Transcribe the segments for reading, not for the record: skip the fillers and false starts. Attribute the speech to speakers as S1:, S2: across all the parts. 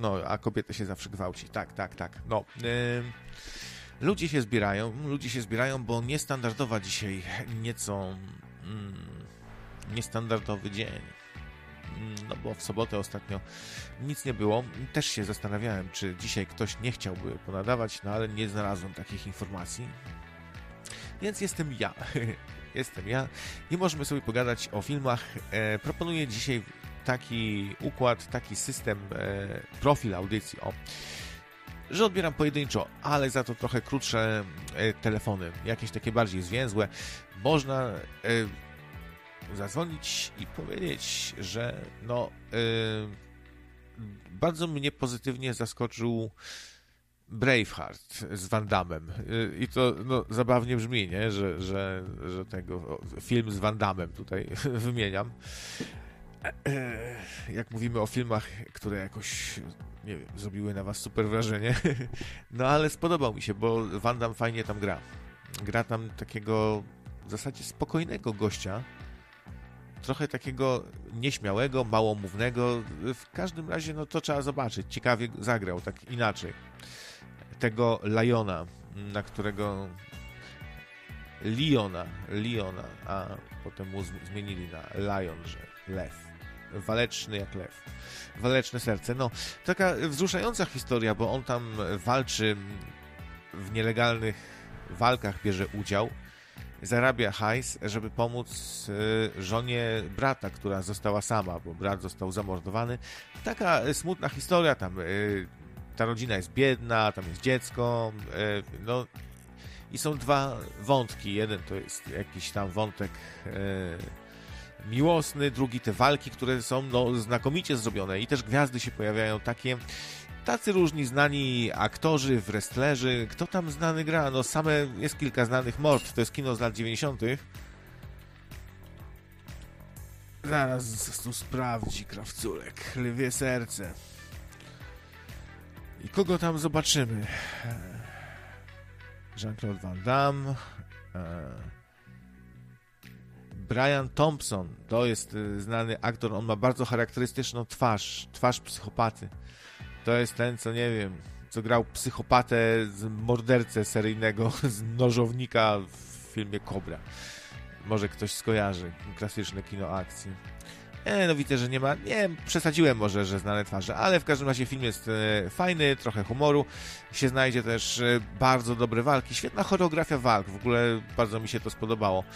S1: No, a kobietę się zawsze gwałci. Tak. No, ludzie się zbierają, bo niestandardowa dzisiaj nieco niestandardowy dzień. No bo w sobotę ostatnio nic nie było. Też się zastanawiałem, czy dzisiaj ktoś nie chciałby ponadawać, no ale nie znalazłem takich informacji. Więc jestem ja. Jestem ja i możemy sobie pogadać o filmach. Proponuję dzisiaj taki układ, taki system, profil audycji, że odbieram pojedynczo, ale za to trochę krótsze telefony, jakieś takie bardziej zwięzłe. Można zadzwonić i powiedzieć, że bardzo mnie pozytywnie zaskoczył Braveheart z Van Dammem. I to zabawnie brzmi, nie? Że tego film z Van Dammem tutaj wymieniam. Jak mówimy o filmach, które jakoś, nie wiem, zrobiły na was super wrażenie. No ale spodobał mi się, bo Van Damme fajnie tam gra. Gra tam takiego w zasadzie spokojnego gościa. Trochę takiego nieśmiałego, małomównego. W każdym razie, to trzeba zobaczyć. Ciekawie zagrał, tak inaczej. Tego Liona, na którego Liona, a potem mu zmienili na Lion, że lew. Waleczny jak lew. Waleczne serce. No, taka wzruszająca historia, bo on tam walczy w nielegalnych walkach, bierze udział, zarabia hajs, żeby pomóc żonie brata, która została sama, bo brat został zamordowany. Taka smutna historia, tam ta rodzina jest biedna, tam jest dziecko, i są dwa wątki. Jeden to jest jakiś tam wątek miłosny, drugi te walki, które są znakomicie zrobione i też gwiazdy się pojawiają tacy różni znani aktorzy, wrestlerzy. Kto tam znany gra? Jest kilka znanych mord, to jest kino z lat 90. Zaraz tu sprawdzi Krawculek. Lwie serce. I kogo tam zobaczymy? Jean-Claude Van Damme, Brian Thompson, to jest znany aktor, on ma bardzo charakterystyczną twarz psychopaty. To jest ten, co nie wiem, co grał psychopatę z mordercę seryjnego, z nożownika w filmie Cobra. Może ktoś skojarzy, klasyczne kino akcji. Widzę, że nie ma, przesadziłem może, że znane twarze, ale w każdym razie film jest fajny, trochę humoru, się znajdzie też bardzo dobre walki, świetna choreografia walk, w ogóle bardzo mi się to spodobało.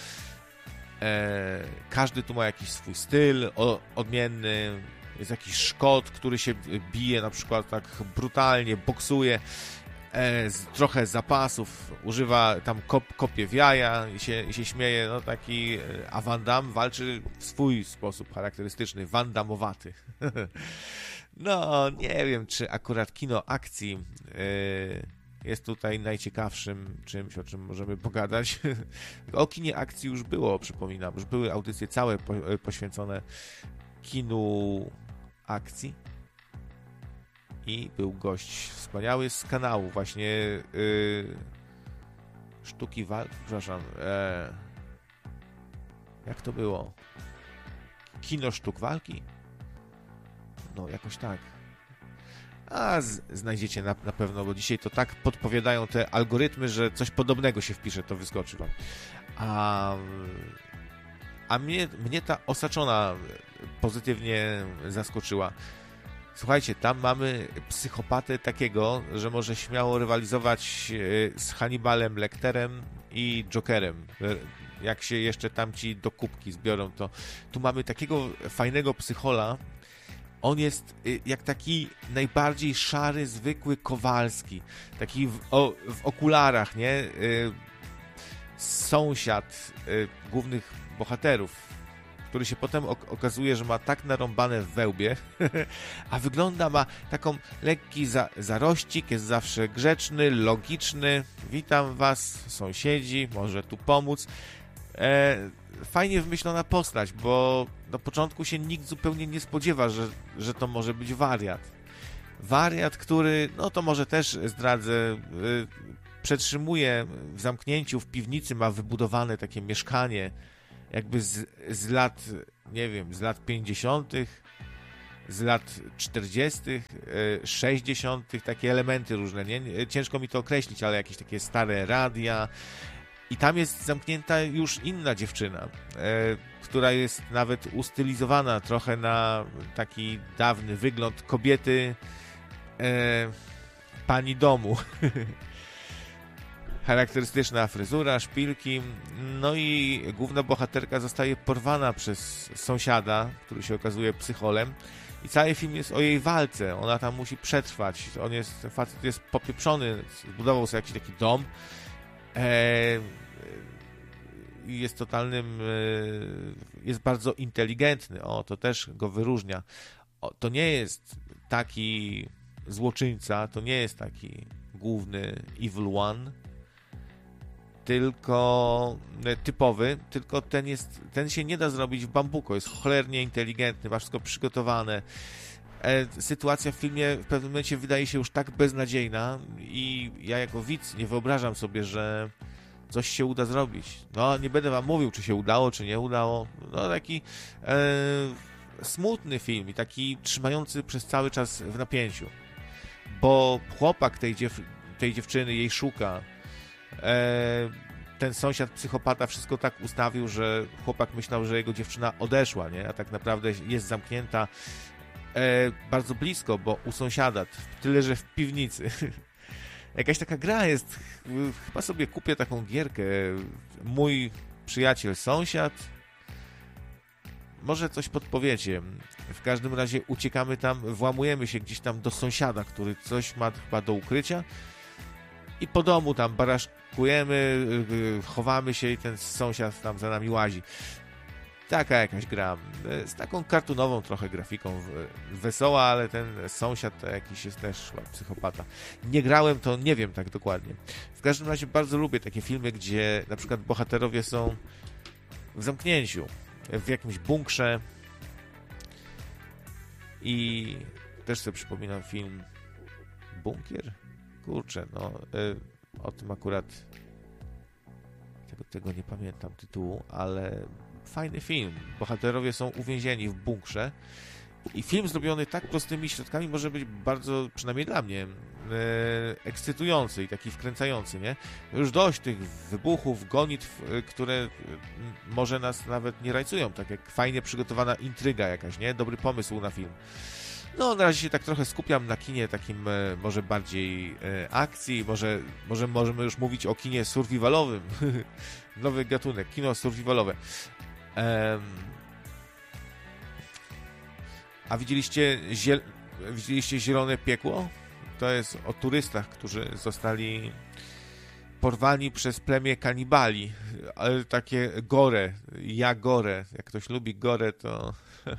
S1: Każdy tu ma jakiś swój styl odmienny, jest jakiś Szkot, który się bije na przykład tak brutalnie, boksuje, trochę zapasów, używa tam kopie w jaja i się śmieje, taki, a Van Damme walczy w swój sposób charakterystyczny, Van Dammowaty. Nie wiem, czy akurat kino akcji jest tutaj najciekawszym czymś, o czym możemy pogadać. O kinie akcji już było, przypominam, już były audycje całe poświęcone kinu akcji. I był gość wspaniały z kanału właśnie Sztuki Walki, przepraszam, jak to było? Kino Sztuk Walki? Jakoś tak. A znajdziecie na pewno, bo dzisiaj to tak podpowiadają te algorytmy, że coś podobnego się wpisze, to wyskoczy wam. A mnie ta Osaczona pozytywnie zaskoczyła. Słuchajcie, tam mamy psychopatę takiego, że może śmiało rywalizować z Hannibalem Lecterem i Jokerem. Jak się jeszcze tamci do kubki zbiorą, to tu mamy takiego fajnego psychola. On jest jak taki najbardziej szary, zwykły Kowalski. Taki w okularach, nie? Sąsiad głównych bohaterów, który się potem okazuje, że ma tak narąbane w wełbie, a ma taką lekki zarościk, jest zawsze grzeczny, logiczny. Witam was, sąsiedzi, może tu pomóc. Fajnie wymyślona postać, bo na początku się nikt zupełnie nie spodziewa, że to może być wariat. Wariat, który, to może też zdradzę, przetrzymuje w zamknięciu w piwnicy, ma wybudowane takie mieszkanie, jakby z lat, nie wiem, z lat 50., z lat 40., 60., takie elementy różne, nie? Ciężko mi to określić, ale jakieś takie stare radia. I tam jest zamknięta już inna dziewczyna, która jest nawet ustylizowana trochę na taki dawny wygląd kobiety pani domu. Charakterystyczna fryzura, szpilki, no i główna bohaterka zostaje porwana przez sąsiada, który się okazuje psycholem i cały film jest o jej walce, ona tam musi przetrwać, facet jest popieprzony, zbudował sobie jakiś taki dom, jest totalnym, jest bardzo inteligentny, to też go wyróżnia. To nie jest taki złoczyńca, to nie jest taki główny evil one, tylko typowy, tylko ten się nie da zrobić w bambuko, jest cholernie inteligentny, ma wszystko przygotowane. Sytuacja w filmie w pewnym momencie wydaje się już tak beznadziejna i ja jako widz nie wyobrażam sobie, że coś się uda zrobić. No, nie będę wam mówił, czy się udało, czy nie udało. No, taki smutny film i taki trzymający przez cały czas w napięciu. Bo chłopak tej dziewczyny jej szuka. Ten sąsiad psychopata wszystko tak ustawił, że chłopak myślał, że jego dziewczyna odeszła, nie? A tak naprawdę jest zamknięta bardzo blisko, bo u sąsiada, tyle że w piwnicy. Jakaś taka gra jest, chyba sobie kupię taką gierkę, mój przyjaciel sąsiad, może coś podpowiecie. W każdym razie uciekamy tam, włamujemy się gdzieś tam do sąsiada, który coś ma chyba do ukrycia i po domu tam baraszkujemy, chowamy się i ten sąsiad tam za nami łazi. Taka jakaś gra, z taką kartunową trochę grafiką, wesoła, ale ten sąsiad to jakiś jest też chyba psychopata. Nie grałem, to nie wiem tak dokładnie. W każdym razie bardzo lubię takie filmy, gdzie na przykład bohaterowie są w zamknięciu, w jakimś bunkrze i też sobie przypominam film Bunkier? Kurczę, no o tym akurat tego nie pamiętam tytułu, ale fajny film. Bohaterowie są uwięzieni w bunkrze i film zrobiony tak prostymi środkami może być bardzo, przynajmniej dla mnie, ekscytujący i taki wkręcający, nie? Już dość tych wybuchów, gonitw, które może nas nawet nie rajcują, tak jak fajnie przygotowana intryga jakaś, nie? Dobry pomysł na film. No, na razie się tak trochę skupiam na kinie takim może bardziej akcji, może możemy już mówić o kinie survivalowym. Nowy gatunek, kino survivalowe. A widzieliście Zielone Piekło? To jest o turystach, którzy zostali porwani przez plemię kanibali, ale takie gore, gore. Jak ktoś lubi gore, to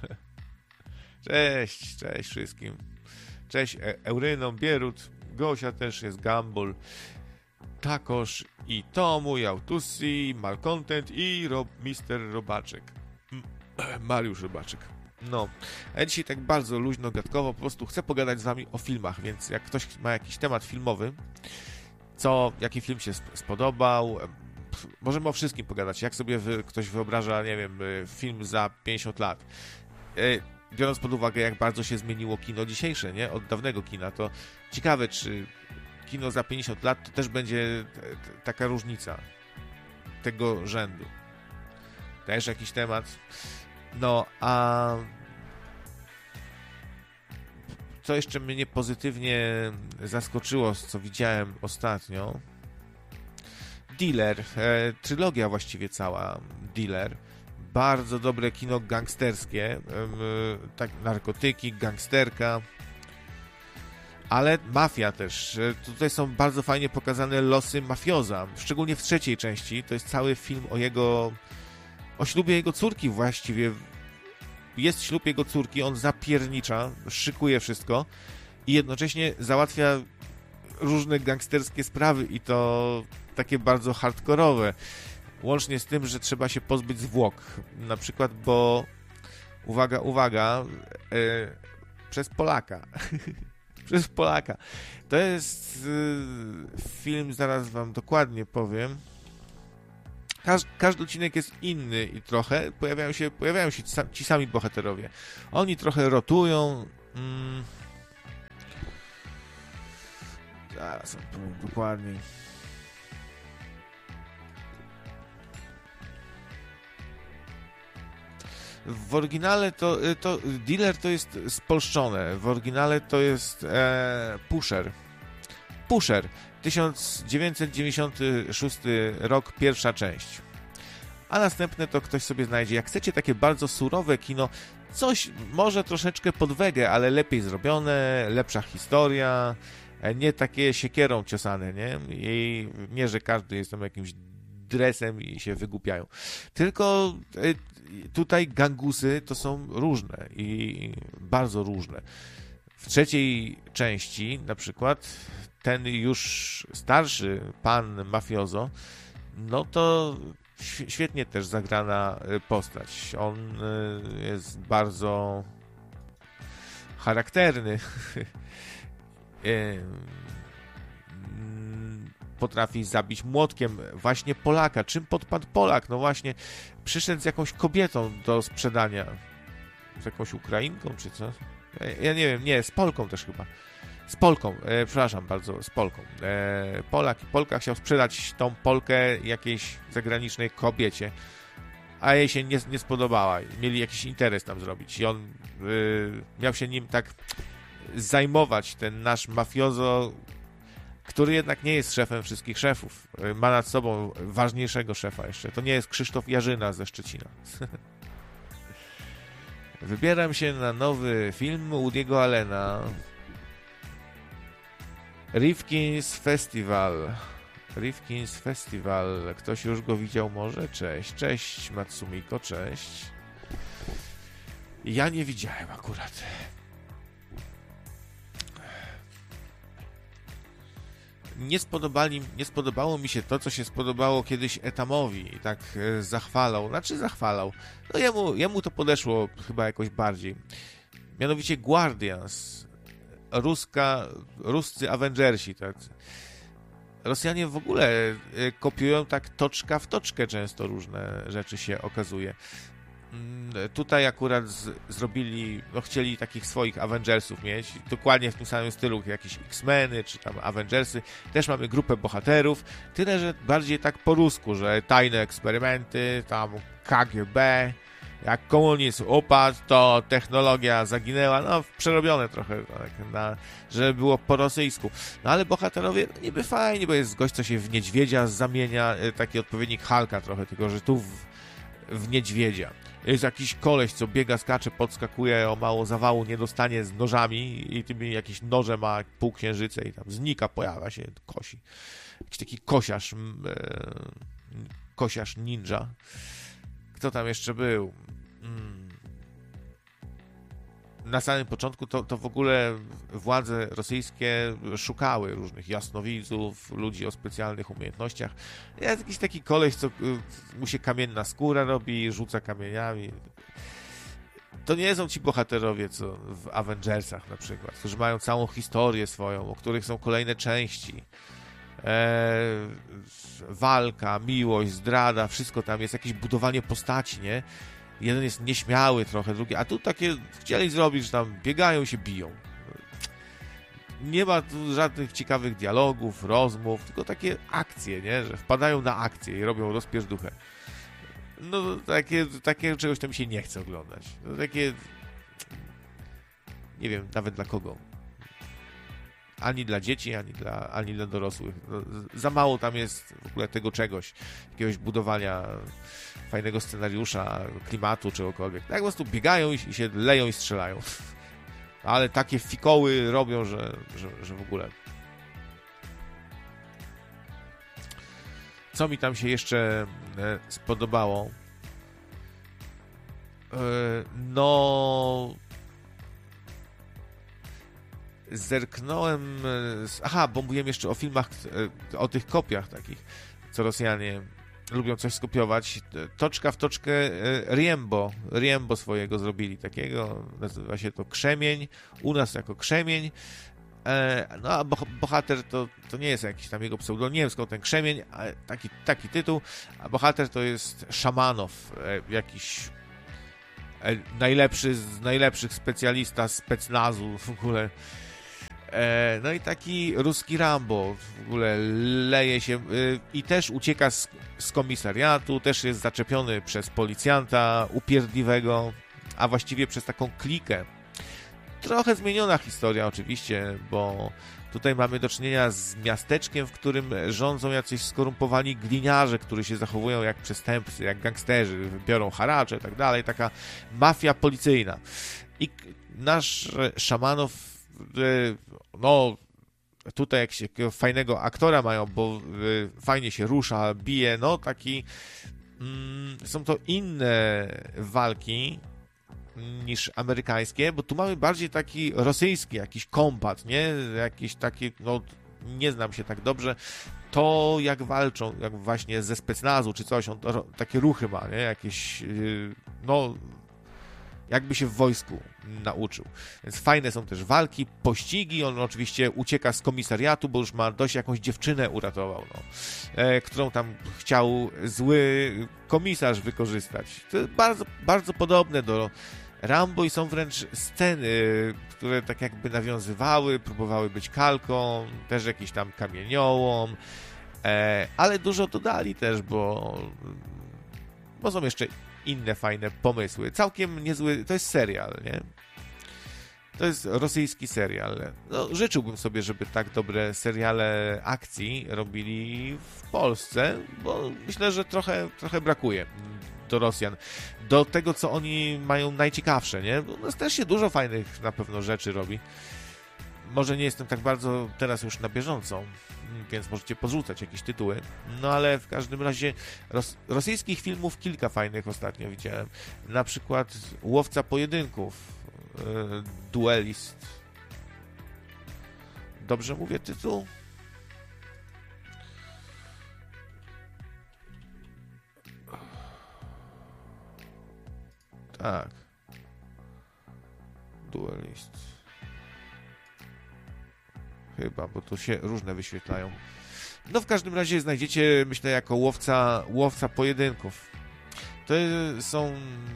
S1: cześć wszystkim. Cześć Eurynom, Bierut, Gosia też jest, Gumball, Takosz i Tomu, i Autusi, Malcontent i Mister Robaczek. Mariusz Robaczek. No, a ja dzisiaj tak bardzo luźno, gadkowo po prostu chcę pogadać z wami o filmach, więc jak ktoś ma jakiś temat filmowy, jaki film się spodobał, możemy o wszystkim pogadać. Jak sobie ktoś wyobraża, nie wiem, film za 50 lat. Biorąc pod uwagę, jak bardzo się zmieniło kino dzisiejsze, nie? Od dawnego kina, to ciekawe, czy kino za 50 lat to też będzie taka różnica tego rzędu. Też jakiś temat. No, a co jeszcze mnie pozytywnie zaskoczyło, co widziałem ostatnio? Dealer, trylogia właściwie cała, Dealer. Bardzo dobre kino gangsterskie, tak, narkotyki, gangsterka, ale mafia też. Tutaj są bardzo fajnie pokazane losy mafioza, szczególnie w trzeciej części. To jest cały film o ślubie jego córki właściwie. Jest ślub jego córki, on zapiernicza, szykuje wszystko i jednocześnie załatwia różne gangsterskie sprawy i to takie bardzo hardkorowe. Łącznie z tym, że trzeba się pozbyć zwłok. Na przykład, bo uwaga, przez Polaka. Przez Polaka. To jest film, zaraz wam dokładnie powiem. Każdy odcinek jest inny i trochę pojawiają się ci sami bohaterowie. Oni trochę rotują. Zaraz powiem dokładniej. W oryginale to dealer to jest spolszczone. W oryginale to jest pusher. Pusher. 1996 rok, pierwsza część. A następne to ktoś sobie znajdzie. Jak chcecie takie bardzo surowe kino, coś może troszeczkę pod wegę, ale lepiej zrobione, lepsza historia, nie takie siekierą ciosane, nie? I nie, że każdy jest tam jakimś dresem i się wygłupiają. Tylko tutaj gangusy to są różne i bardzo różne. W trzeciej części na przykład ten już starszy pan mafiozo, no to świetnie też zagrana postać. On jest bardzo charakterny. Potrafi zabić młotkiem właśnie Polaka. Czym podpadł Polak? No właśnie, przyszedł z jakąś kobietą do sprzedania. Z jakąś Ukrainką, czy co? Ja nie wiem, nie, z Polką też chyba. Z Polką, przepraszam bardzo, z Polką. Polka chciał sprzedać tą Polkę jakiejś zagranicznej kobiecie, a jej się nie spodobała. Mieli jakiś interes tam zrobić i on miał się nim tak zajmować, ten nasz mafiozo, który jednak nie jest szefem wszystkich szefów. Ma nad sobą ważniejszego szefa jeszcze. To nie jest Krzysztof Jarzyna ze Szczecina. Wybieram się na nowy film Woody'ego Allena. Rifkin's Festival. Rifkin's Festival. Ktoś już go widział może? Cześć. Cześć Matsumiko, cześć. Ja nie widziałem akurat. Nie spodobało mi się to, co się spodobało kiedyś Etamowi i tak zachwalał. No jemu to podeszło chyba jakoś bardziej. Mianowicie Guardians. Ruscy Avengersi. Tak. Rosjanie w ogóle kopiują tak toczka w toczkę często różne rzeczy się okazuje. Tutaj akurat zrobili, no chcieli takich swoich Avengersów mieć, dokładnie w tym samym stylu, jakieś X-Meny, czy tam Avengersy. Też mamy grupę bohaterów, tyle, że bardziej tak po rusku, że tajne eksperymenty, tam KGB, jak komunizm upadł, to technologia zaginęła, no przerobione trochę, tak, żeby było po rosyjsku. No ale bohaterowie, no, niby fajnie, bo jest gość, co się w niedźwiedzia zamienia, taki odpowiednik Hulka trochę, tylko że tu w niedźwiedzia. Jest jakiś koleś, co biega, skacze, podskakuje, o mało zawału nie dostanie z nożami i tym jakiś noże ma półksiężyce i tam znika, pojawia się, kosi. Jakiś taki kosiarz ninja. Kto tam jeszcze był? Na samym początku to w ogóle władze rosyjskie szukały różnych jasnowidzów, ludzi o specjalnych umiejętnościach. Jest jakiś taki koleś, co mu się kamienna skóra robi, rzuca kamieniami. To nie są ci bohaterowie, co w Avengersach na przykład, którzy mają całą historię swoją, o których są kolejne części. Walka, miłość, zdrada, wszystko tam jest, jakieś budowanie postaci, nie? Jeden jest nieśmiały trochę, drugi, a tu takie chcieli zrobić, że tam biegają i się biją. Nie ma tu żadnych ciekawych dialogów, rozmów, tylko takie akcje, nie? Że wpadają na akcje i robią rozpierduchę. No takie czegoś tam mi się nie chce oglądać. No, takie nie wiem nawet dla kogo. Ani dla dzieci, ani dla dorosłych. No, za mało tam jest w ogóle tego czegoś, jakiegoś budowania fajnego scenariusza, klimatu, czegokolwiek. Tak po prostu biegają i się leją i strzelają. Ale takie fikoły robią, że w ogóle. Co mi tam się jeszcze spodobało? No... Zerknąłem... bo mówiłem jeszcze o filmach, o tych kopiach takich, co Rosjanie lubią coś skopiować. Toczka w toczkę Riembo swojego zrobili takiego. Nazywa się to Krzemień. U nas jako Krzemień. No a bohater to nie jest jakiś tam jego pseudonim, skąd ten krzemień, ale taki tytuł, a bohater to jest Szamanow, jakiś najlepszy z najlepszych specjalista specnazu w ogóle. No i taki ruski Rambo w ogóle leje się i też ucieka z komisariatu, też jest zaczepiony przez policjanta upierdliwego, a właściwie przez taką klikę. Trochę zmieniona historia oczywiście, bo tutaj mamy do czynienia z miasteczkiem, w którym rządzą jacyś skorumpowani gliniarze, którzy się zachowują jak przestępcy, jak gangsterzy, biorą haracze i tak dalej, taka mafia policyjna. I nasz Szamanow, no tutaj jakiego fajnego aktora mają, bo fajnie się rusza, bije, no taki są to inne walki niż amerykańskie, bo tu mamy bardziej taki rosyjski, jakiś kombat, nie? Jakiś taki, no nie znam się tak dobrze, to jak walczą, jak właśnie ze specnazu czy coś, on takie ruchy ma, nie? Jakieś, no jakby się w wojsku nauczył. Więc fajne są też walki, pościgi, on oczywiście ucieka z komisariatu, bo już ma dość, jakąś dziewczynę uratował, no, którą tam chciał zły komisarz wykorzystać. To jest bardzo, bardzo podobne do Rambo i są wręcz sceny, które tak jakby nawiązywały, próbowały być kalką, też jakiś tam kamieniołom, ale dużo dodali też, bo są jeszcze inne fajne pomysły. Całkiem niezły, to jest serial, nie? To jest rosyjski serial. No, życzyłbym sobie, żeby tak dobre seriale akcji robili w Polsce, bo myślę, że trochę brakuje do Rosjan. Do tego, co oni mają najciekawsze, nie? Bo u nas też się dużo fajnych na pewno rzeczy robi. Może nie jestem tak bardzo teraz już na bieżąco, więc możecie podrzucać jakieś tytuły. No ale w każdym razie rosyjskich filmów kilka fajnych ostatnio widziałem. Na przykład Łowca Pojedynków, Duelist. Dobrze mówię tytuł? Tak. Duelist. Chyba, bo tu się różne wyświetlają. No w każdym razie znajdziecie, myślę, jako łowca pojedynków. To są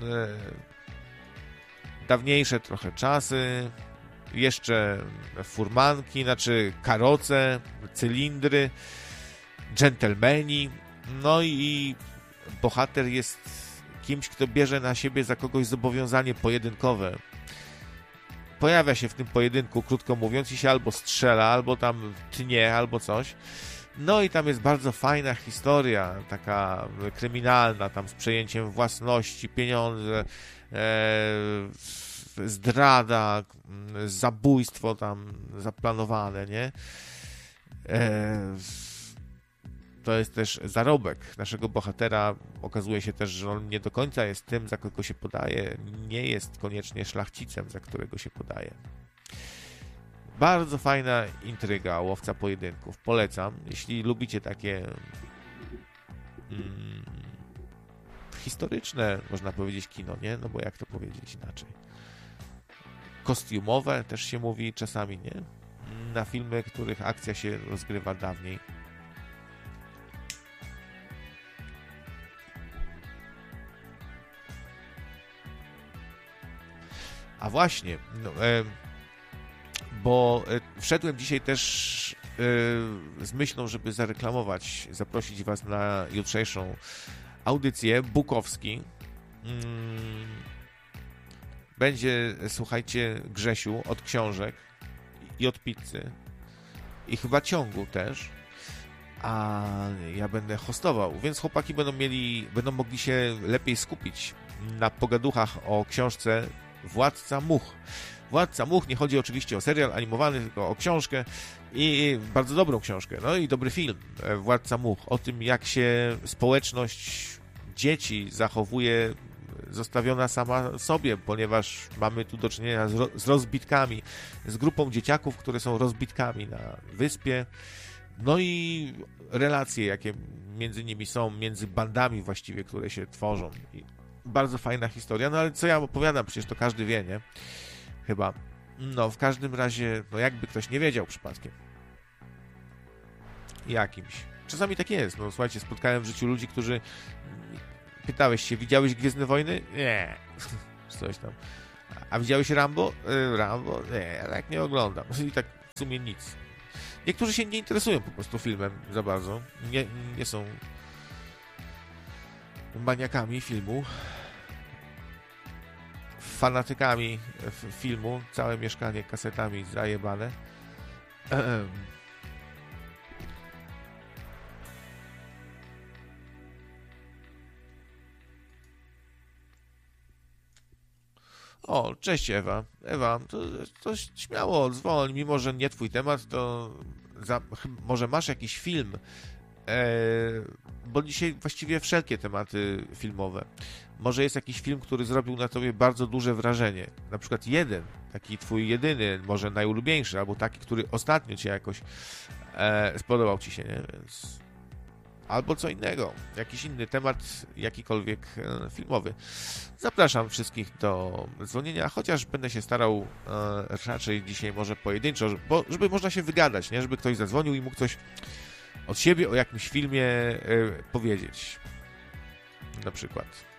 S1: dawniejsze trochę czasy, jeszcze furmanki, znaczy karoce, cylindry, dżentelmeni, no i bohater jest kimś, kto bierze na siebie za kogoś zobowiązanie pojedynkowe. Pojawia się w tym pojedynku, krótko mówiąc, i się albo strzela, albo tam tnie, albo coś. No i tam jest bardzo fajna historia, taka kryminalna, tam z przejęciem własności, pieniądze, zdrada, zabójstwo tam zaplanowane, nie? To jest też zarobek naszego bohatera. Okazuje się też, że on nie do końca jest tym, za kogo się podaje. Nie jest koniecznie szlachcicem, za którego się podaje. Bardzo fajna intryga, Łowca Pojedynków. Polecam. Jeśli lubicie takie historyczne, można powiedzieć, kino, nie? No bo jak to powiedzieć inaczej? Kostiumowe też się mówi czasami, nie? Na filmy, których akcja się rozgrywa dawniej. A właśnie, no, bo wszedłem dzisiaj też z myślą, żeby zareklamować, zaprosić Was na jutrzejszą audycję. Bukowski. Będzie, słuchajcie, Grzesiu, od książek i od pizzy. I chyba ciągu też. A ja będę hostował, więc chłopaki będą mogli się lepiej skupić na pogaduchach o książce Władca Much. Władca Much, nie chodzi oczywiście o serial animowany, tylko o książkę i bardzo dobrą książkę, no i dobry film, Władca Much, o tym, jak się społeczność dzieci zachowuje zostawiona sama sobie, ponieważ mamy tu do czynienia z rozbitkami, z grupą dzieciaków, które są rozbitkami na wyspie, no i relacje, jakie między nimi są, między bandami właściwie, które się tworzą. I bardzo fajna historia, no ale co ja opowiadam, przecież to każdy wie, nie? Chyba. No, w każdym razie, no jakby ktoś nie wiedział przypadkiem. Jakimś. Czasami tak jest. No słuchajcie, spotkałem w życiu ludzi, którzy pytałeś się, widziałeś Gwiezdne Wojny? Nie. Coś tam. A widziałeś Rambo? Rambo? Nie, ja tak nie oglądam. I tak w sumie nic. Niektórzy się nie interesują po prostu filmem za bardzo. Nie są maniakami filmu. Fanatykami filmu. Całe mieszkanie kasetami zajebane. O, cześć Ewa. Ewa, to śmiało dzwoń, mimo że nie twój temat, to może masz jakiś film, bo dzisiaj właściwie wszelkie tematy filmowe. Może jest jakiś film, który zrobił na tobie bardzo duże wrażenie. Na przykład jeden, taki twój jedyny, może najulubieńszy, albo taki, który ostatnio cię jakoś spodobał ci się, nie? Więc... Albo co innego, jakiś inny temat, jakikolwiek filmowy. Zapraszam wszystkich do dzwonienia, chociaż będę się starał raczej dzisiaj może pojedynczo, żeby można się wygadać, nie? Żeby ktoś zadzwonił i mógł coś od siebie o jakimś filmie powiedzieć. Na przykład.